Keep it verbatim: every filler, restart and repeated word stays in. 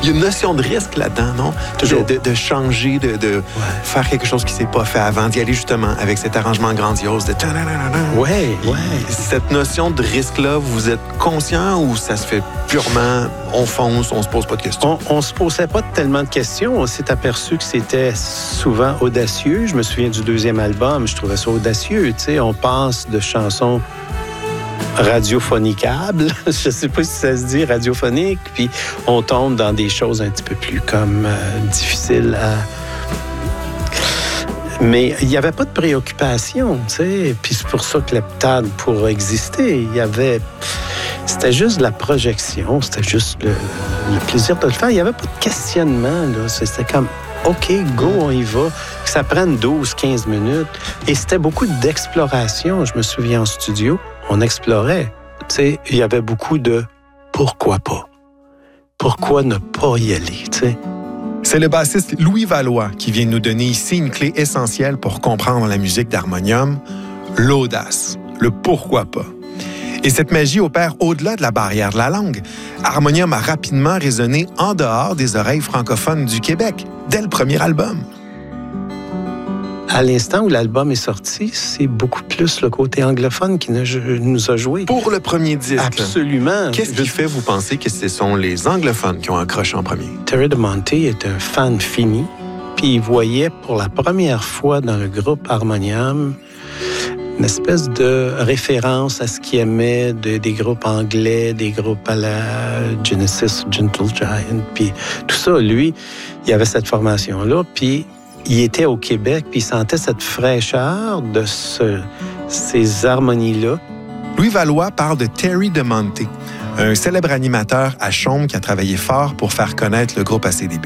Il y a une notion de risque là-dedans, non? Toujours. De, de, de changer, de, de ouais. faire quelque chose qui ne s'est pas fait avant, d'y aller justement avec cet arrangement grandiose de... Oui, oui. Cette notion de risque-là, vous êtes conscient ou ça se fait purement, on fonce, on se pose pas de questions? On ne se posait pas tellement de questions. On s'est aperçu que c'était souvent audacieux. Je me souviens du deuxième album, je trouvais ça audacieux. Tu sais, on passe de chansons radiophonicables, je ne sais pas si ça se dit radiophonique, puis on tombe dans des choses un petit peu plus comme euh, difficiles à... Mais il n'y avait pas de préoccupation, tu sais, puis c'est pour ça que l'heptade pourrait exister. Il y avait... C'était juste la projection, c'était juste le, le plaisir de le faire. Il n'y avait pas de questionnement, là. C'était comme, OK, go, on y va. Que ça prenne douze quinze minutes. Et c'était beaucoup d'exploration. Je me souviens en studio, on explorait. Tu sais, il y avait beaucoup de pourquoi pas? Pourquoi ne pas y aller, tu sais? C'est le bassiste Louis Valois qui vient nous donner ici une clé essentielle pour comprendre la musique d'harmonium, l'audace, le pourquoi pas. Et cette magie opère au-delà de la barrière de la langue. Harmonium a rapidement résonné en dehors des oreilles francophones du Québec, dès le premier album. À l'instant où l'album est sorti, c'est beaucoup plus le côté anglophone qui nous a joué. Pour le premier disque. Absolument. Qu'est-ce qui fait, vous pensez, que ce sont les anglophones qui ont accroché en premier? Terry DeMonte est un fan fini, puis il voyait pour la première fois dans le groupe Harmonium une espèce de référence à ce qu'il aimait de, des groupes anglais, des groupes à la Genesis, Gentle Giant, puis tout ça, lui, il avait cette formation-là, puis il était au Québec, puis il sentait cette fraîcheur de ce, ces harmonies-là. Louis Valois parle de Terry DeMonte, un célèbre animateur à Chaume qui a travaillé fort pour faire connaître le groupe à ses débuts.